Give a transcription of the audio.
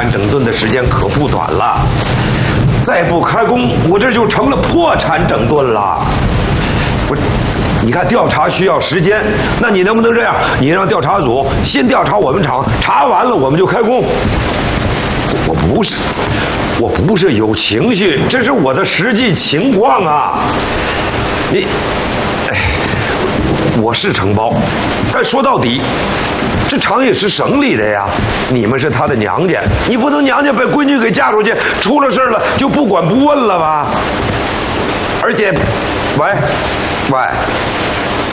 产整顿的时间可不短了，再不开工，我这就成了破产整顿了。不是，你看调查需要时间，那你能不能这样？你让调查组先调查我们厂，查完了我们就开工。我不是有情绪，这是我的实际情况啊。我是承包，但说到底，这厂也是省里的呀，你们是他的娘家，你不能娘家把闺女给嫁出去，出了事了就不管不问了吧？而且，喂。